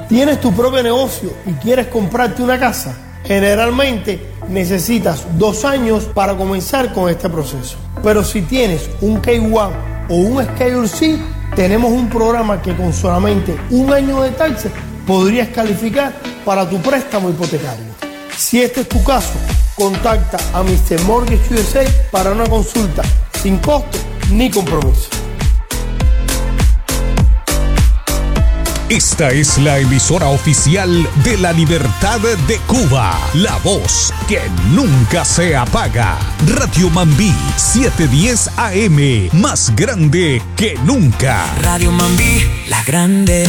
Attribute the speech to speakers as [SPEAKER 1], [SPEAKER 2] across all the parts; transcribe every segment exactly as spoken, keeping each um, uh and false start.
[SPEAKER 1] ¿Tienes tu propio negocio y quieres comprarte una casa? Generalmente necesitas dos años para comenzar con este proceso. Pero si tienes un K uno o un Schedule C, tenemos un programa que con solamente un año de taxes podrías calificar para tu préstamo hipotecario. Si este es tu caso, contacta a mister Mortgage U S A para una consulta sin costo ni compromiso.
[SPEAKER 2] Esta es la emisora oficial de la Libertad de Cuba, la voz que nunca se apaga. Radio Mambí setecientos diez A M, más grande que nunca.
[SPEAKER 3] Radio Mambí, la grande.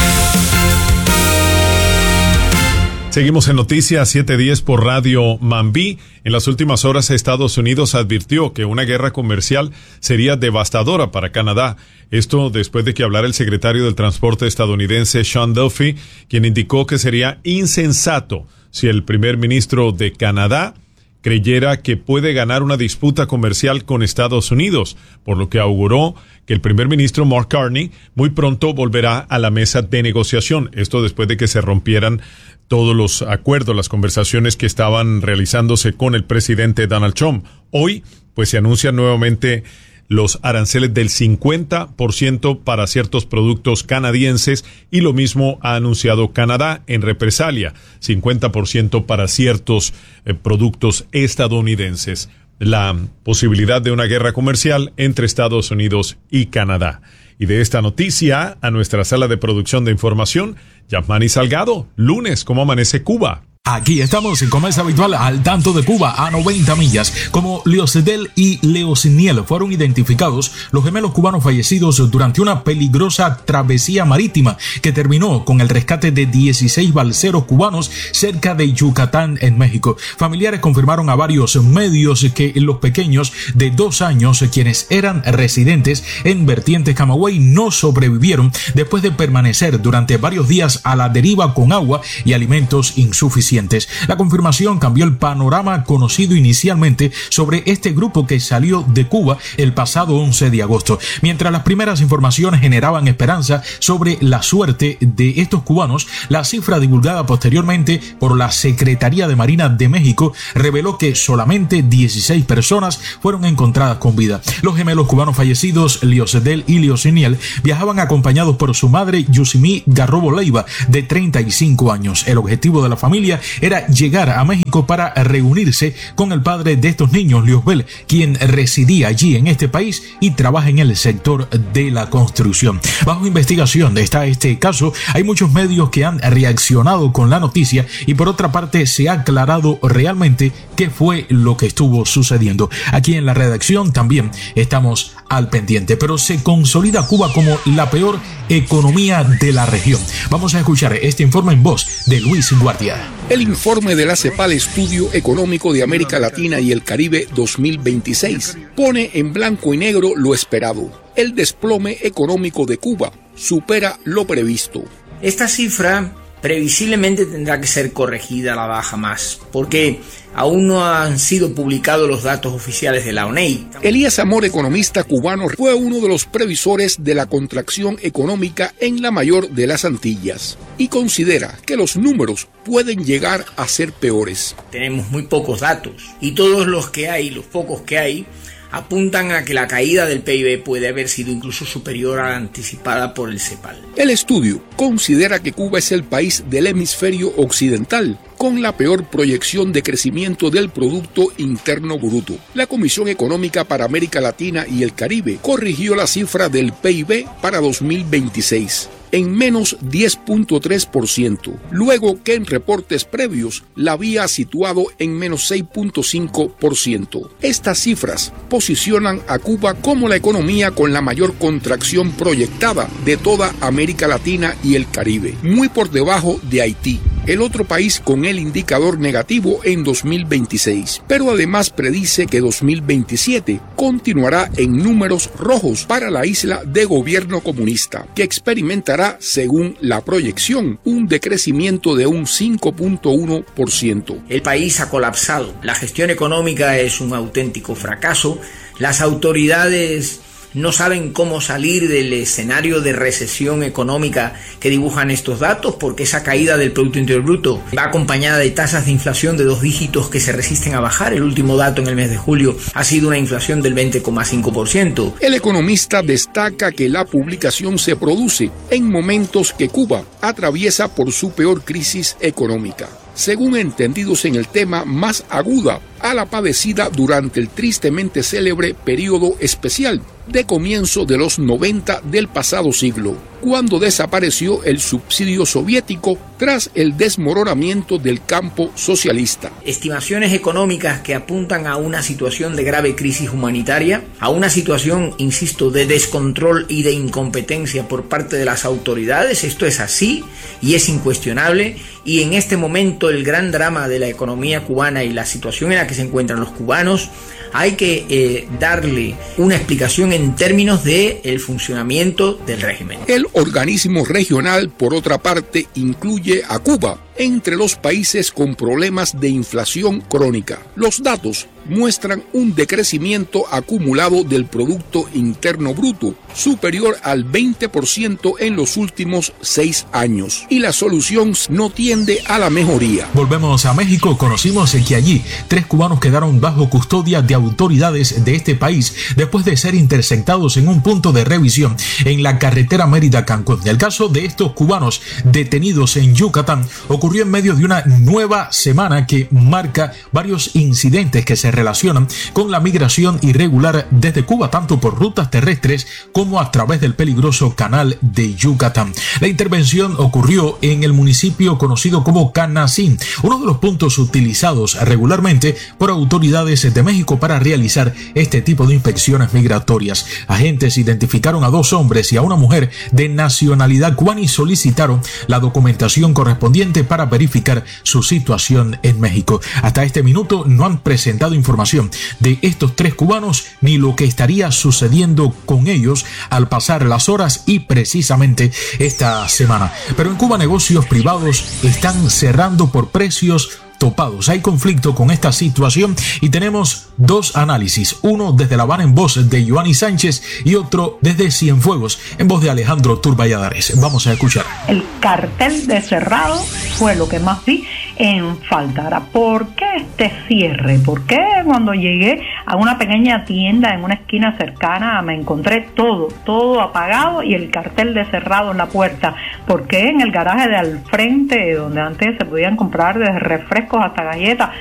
[SPEAKER 4] Seguimos en Noticias setecientos diez por Radio Mambí. En las últimas horas, Estados Unidos advirtió que una guerra comercial sería devastadora para Canadá. Esto después de que hablara el secretario del Transporte estadounidense Sean Duffy, quien indicó que sería insensato si el primer ministro de Canadá creyera que puede ganar una disputa comercial con Estados Unidos, por lo que auguró que el primer ministro Mark Carney muy pronto volverá a la mesa de negociación. Esto después de que se rompieran todos los acuerdos, las conversaciones que estaban realizándose con el presidente Donald Trump. Hoy, pues se anuncian nuevamente los aranceles del cincuenta por ciento para ciertos productos canadienses y lo mismo ha anunciado Canadá en represalia, cincuenta por ciento para ciertos eh, productos estadounidenses. La posibilidad de una guerra comercial entre Estados Unidos y Canadá. Y de esta noticia a nuestra sala de producción de información, Yasmani Salgado. Lunes, ¿cómo amanece Cuba?
[SPEAKER 5] Aquí estamos, como es habitual, al tanto de Cuba, a noventa millas. Como Leocedel y Leociniel fueron identificados los gemelos cubanos fallecidos durante una peligrosa travesía marítima que terminó con el rescate de dieciséis balseros cubanos cerca de Yucatán, en México. Familiares confirmaron a varios medios que los pequeños de dos años, quienes eran residentes en Vertientes Camagüey, no sobrevivieron después de permanecer durante varios días a la deriva con agua y alimentos insuficientes. La confirmación cambió el panorama conocido inicialmente sobre este grupo que salió de Cuba el pasado once de agosto. Mientras las primeras informaciones generaban esperanza sobre la suerte de estos cubanos, la cifra divulgada posteriormente por la Secretaría de Marina de México reveló que solamente dieciséis personas fueron encontradas con vida. Los gemelos cubanos fallecidos, Leocedel y Leociniel, viajaban acompañados por su madre, Yusimí Garrobo Leiva, de treinta y cinco años. El objetivo de la familia era llegar a México para reunirse con el padre de estos niños, Leosbel, quien residía allí en este país y trabaja en el sector de la construcción. Bajo investigación está este caso, hay muchos medios que han reaccionado con la noticia y por otra parte se ha aclarado realmente qué fue lo que estuvo sucediendo. Aquí en la redacción también estamos al pendiente, pero se consolida Cuba como la peor economía de la región. Vamos a escuchar este informe en voz de Luis Guardia.
[SPEAKER 6] El informe de la CEPAL Estudio Económico de América Latina y el Caribe dos mil veintiséis pone en blanco y negro lo esperado. El desplome económico de Cuba supera lo previsto.
[SPEAKER 7] Esta cifra previsiblemente tendrá que ser corregida a la baja más, porque aún no han sido publicados los datos oficiales de la O N E I.
[SPEAKER 6] Elías Amor, economista cubano, fue uno de los previsores de la contracción económica en la mayor de las Antillas y considera que los números pueden llegar a ser peores.
[SPEAKER 7] Tenemos muy pocos datos y todos los que hay, los pocos que hay, apuntan a que la caída del P I B puede haber sido incluso superior a la anticipada por el CEPAL.
[SPEAKER 6] El estudio considera que Cuba es el país del hemisferio occidental con la peor proyección de crecimiento del Producto Interno Bruto. La Comisión Económica para América Latina y el Caribe corrigió la cifra del P I B para dos mil veintiséis en menos diez punto tres por ciento, luego que en reportes previos la había situado en menos seis punto cinco por ciento. Estas cifras posicionan a Cuba como la economía con la mayor contracción proyectada de toda América Latina y el Caribe, muy por debajo de Haití, el otro país con el indicador negativo en dos mil veintiséis, pero además predice que dos mil veintisiete continuará en números rojos para la isla de gobierno comunista, que experimentará, según la proyección, un decrecimiento de un cinco punto uno por ciento.
[SPEAKER 7] El país ha colapsado, la gestión económica es un auténtico fracaso, las autoridades no saben cómo salir del escenario de recesión económica que dibujan estos datos, porque esa caída del Producto Interior Bruto va acompañada de tasas de inflación de dos dígitos que se resisten a bajar. El último dato en el mes de julio ha sido una inflación del veinte coma cinco por ciento.
[SPEAKER 6] El economista destaca que la publicación se produce en momentos que Cuba atraviesa por su peor crisis económica, según entendidos en el tema más aguda a la padecida durante el tristemente célebre periodo especial de comienzo de los noventa del pasado siglo, cuando desapareció el subsidio soviético tras el desmoronamiento del campo socialista.
[SPEAKER 7] Estimaciones económicas que apuntan a una situación de grave crisis humanitaria, a una situación, insisto, de descontrol y de incompetencia por parte de las autoridades. Esto es así y es incuestionable, y en este momento el gran drama de la economía cubana y la situación en la que se encuentran los cubanos, hay que eh, darle una explicación en términos de el funcionamiento del régimen.
[SPEAKER 6] El organismo regional, por otra parte, incluye a Cuba entre los países con problemas de inflación crónica. Los datos muestran un decrecimiento acumulado del Producto Interno Bruto superior al veinte por ciento en los últimos seis años, y la solución no tiende a la mejoría.
[SPEAKER 5] Volvemos a México. Conocimos que allí tres cubanos quedaron bajo custodia de autoridades de este país después de ser interceptados en un punto de revisión en la carretera Mérida-Cancún. El caso de estos cubanos detenidos en Yucatán ocurrió en medio de una nueva semana que marca varios incidentes que se relacionan con la migración irregular desde Cuba, tanto por rutas terrestres como a través del peligroso canal de Yucatán. La intervención ocurrió en el municipio conocido como Canacín, uno de los puntos utilizados regularmente por autoridades de México para realizar este tipo de inspecciones migratorias. Agentes identificaron a dos hombres y a una mujer de nacionalidad cubana y solicitaron la documentación correspondiente para verificar su situación en México. Hasta este minuto no han presentado información de estos tres cubanos ni lo que estaría sucediendo con ellos al pasar las horas y precisamente esta semana. Pero en Cuba negocios privados están cerrando por precios topados. Hay conflicto con esta situación y tenemos dos análisis, uno desde La Habana en voz de Joanny Sánchez y otro desde Cienfuegos en voz de Alejandro Turballadares. Vamos a escuchar.
[SPEAKER 8] El cartel de cerrado fue lo que más vi en falta. Ahora, ¿por qué este cierre? ¿Por qué cuando llegué a una pequeña tienda en una esquina cercana me encontré todo, todo apagado y el cartel de cerrado en la puerta? ¿Por qué en el garaje de al frente, donde antes se podían comprar desde refrescos hasta galletas,